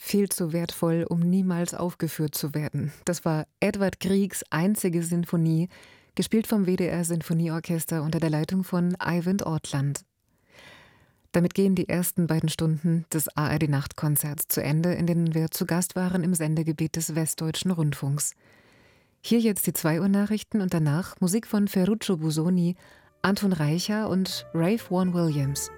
Viel zu wertvoll, um niemals aufgeführt zu werden. Das war Edvard Griegs einzige Sinfonie, gespielt vom WDR Sinfonieorchester unter der Leitung von Eivind Ortland. Damit gehen die ersten beiden Stunden des ARD-Nachtkonzerts zu Ende, in denen wir zu Gast waren im Sendegebiet des Westdeutschen Rundfunks. Hier jetzt die 2 Uhr Nachrichten und danach Musik von Ferruccio Busoni, Anton Reicha und Ralph Vaughan Williams.